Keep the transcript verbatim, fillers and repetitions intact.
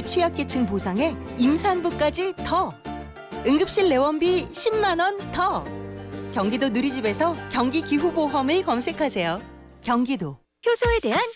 취약계층 보상에 임산부까지 더. 응급실 내원비 십만 원 더. 경기도 누리집에서 경기기후보험을 검색하세요. 경기도. 효소에 대한